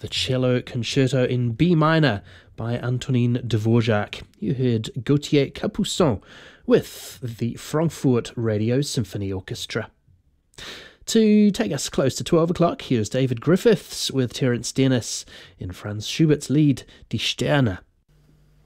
the Cello Concerto in B minor by Antonin Dvorak. You heard Gauthier Capuçon with the Frankfurt Radio Symphony Orchestra. To take us close to 12 o'clock, here's David Griffiths with Terence Dennis in Franz Schubert's lead, Die Sterne.